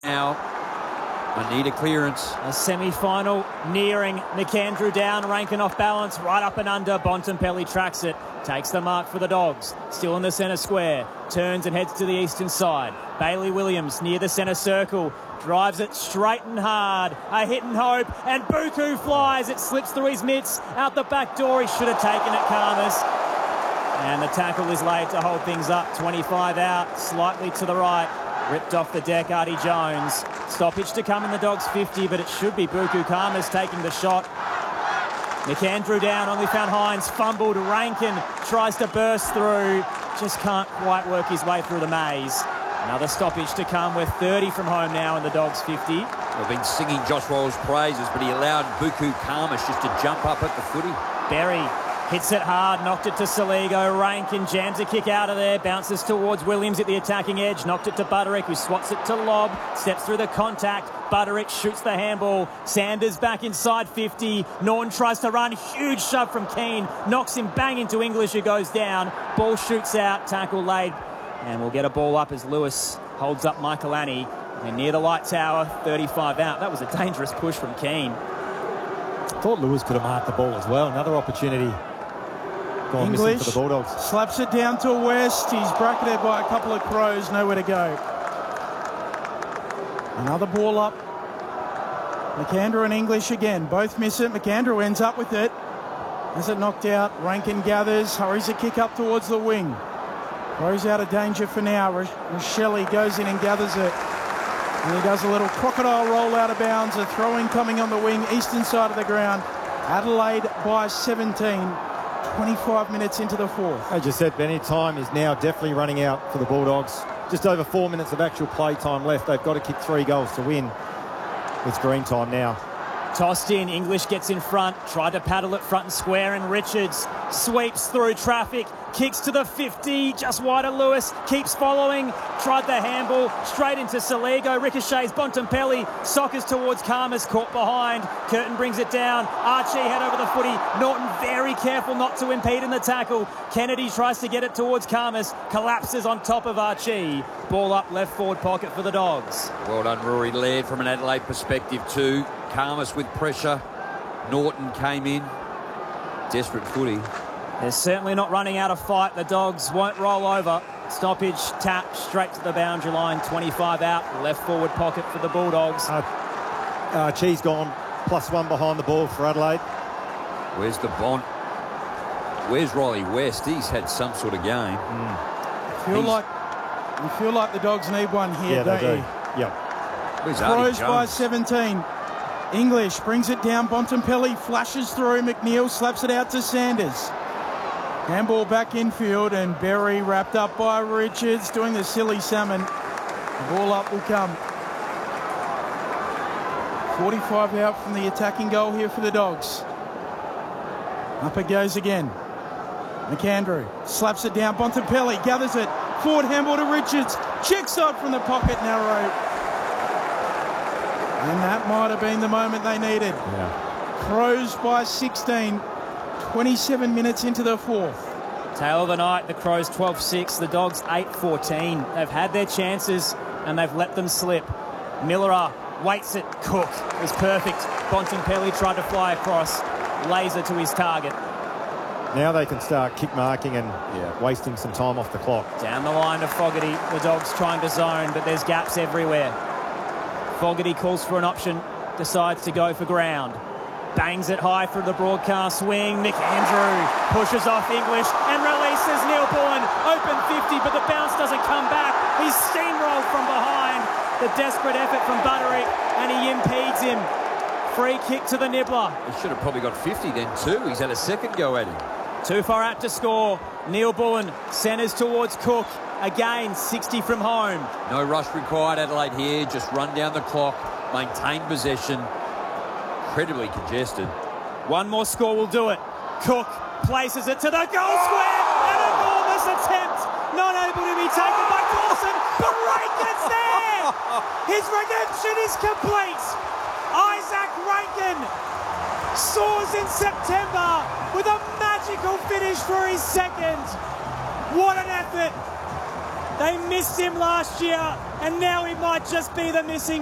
Now, I need a clearance. A semi-final nearing. McAndrew down, Rankin off balance, right up and under. Bontempelli tracks it, takes the mark for the Dogs. Still in the centre square, turns and heads to the eastern side. Bailey Williams near the centre circle, drives it straight and hard. A hit and hope, and Buku flies. It slips through his mitts, out the back door. He should have taken it, Karmas. And the tackle is laid to hold things up. 25 out, slightly to the right. Ripped off the deck, Artie Jones. Stoppage to come in the Dogs 50, but it should be Buku Karmas taking the shot. McAndrew down, only found Hines. Fumbled, Rankin tries to burst through. Just can't quite work his way through the maze. Another stoppage to come. We're 30 from home now in the Dogs 50. We've been singing Josh Royals' praises, but he allowed Buku Karmas just to jump up at the footy. Berry hits it hard, knocked it to Saligo. Rankin jams a kick out of there, bounces towards Williams at the attacking edge, knocked it to Butterick, who swats it to Lobb, steps through the contact. Butterick shoots the handball. Sanders back inside 50. Norton tries to run, huge shove from Keane, knocks him bang into English, who goes down. Ball shoots out, tackle laid, and we'll get a ball up as Lewis holds up Michael Annie. And near the light tower, 35 out. That was a dangerous push from Keane. I thought Lewis could have marked the ball as well. Another opportunity gone missing for the Bulldogs. Slaps it down to West. He's bracketed by a couple of Crows. Nowhere to go. Another ball up. McAndrew and English again. Both miss it. McAndrew ends up with it. Has it knocked out. Rankin gathers. Hurries a kick up towards the wing. Throws out of danger for now. Shelley goes in and gathers it. And he does a little crocodile roll out of bounds. A throw-in coming on the wing, eastern side of the ground. Adelaide by 17. 25 minutes into the fourth. As you said, Benny, time is now definitely running out for the Bulldogs. Just over 4 minutes of actual play time left. They've got to kick 3 goals to win. It's green time now. Tossed in, English gets in front, tried to paddle it front and square, and Richards sweeps through traffic, kicks to the 50, just wide of Lewis, keeps following, tried the handball, straight into Saligo, ricochets Bontempelli, soccers towards Karmas, caught behind, Curtin brings it down, Archie head over the footy, Norton very careful not to impede in the tackle, Kennedy tries to get it towards Karmas, collapses on top of Archie, ball up left forward pocket for the Dogs. Well done, Rory Laird, from an Adelaide perspective too. Karmas with pressure. Norton came in. Desperate footy. They're certainly not running out of fight. The Dogs won't roll over. Stoppage, tap, straight to the boundary line. 25 out, left forward pocket for the Bulldogs. Archie's gone +1 behind the ball for Adelaide. Where's the Bont? Where's Riley West? He's had some sort of game. You feel like the Dogs need one here, yeah, don't they do. you? Yep. Where's Crows Artie by Jones? 17. English brings it down. Bontempelli flashes through. McNeil slaps it out to Sanders. Handball back infield, and Berry wrapped up by Richards doing the silly salmon. The ball up will come. 45 out from the attacking goal here for the Dogs. Up it goes again. McAndrew slaps it down. Bontempelli gathers it. Forward handball to Richards. Checks out from the pocket, narrow. And that might have been the moment they needed. Yeah. Crows by 16. 27 minutes into the fourth. Tail of the night, the Crows 12-6, the Dogs 8-14. They've had their chances and they've let them slip. Miller waits it. Cook is perfect. Bontempelli tried to fly across. Laser to his target. Now they can start kick marking and wasting some time off the clock. Down the line to Fogarty. The Dogs trying to zone, but there's gaps everywhere. Fogarty calls for an option, decides to go for ground. Bangs it high for the broadcast wing. McAndrew pushes off English and releases Neil Bullen. Open 50, but the bounce doesn't come back. He's steamrolled from behind. The desperate effort from Butterick, and he impedes him. Free kick to the nibbler. He should have probably got 50 then too. He's had a second go at him. Too far out to score. Neil Bullen centres towards Cook. Again, 60 from home. No rush required, Adelaide here. Just run down the clock, maintain possession. Incredibly congested. One more score will do it. Cook places it to the goal square. An enormous attempt. Not able to be taken by Dawson, but Rankin's there. His redemption is complete. Isaac Rankin soars in September with a magical finish for his second. What an effort. They missed him last year, and now he might just be the missing